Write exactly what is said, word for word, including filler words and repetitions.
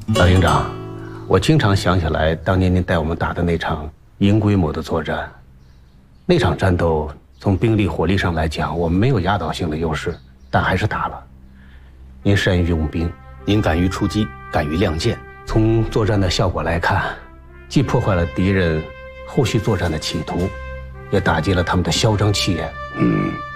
老营长，我经常想起来当年您带我们打的那场银规模的作战。那场战斗从兵力火力上来讲，我们没有压倒性的优势，但还是打了。您善于用兵， 您敢于出击，敢于亮剑。 从作战的效果来看，既破坏了敌人后续作战的企图，也打击了他们的嚣张气焰。 嗯。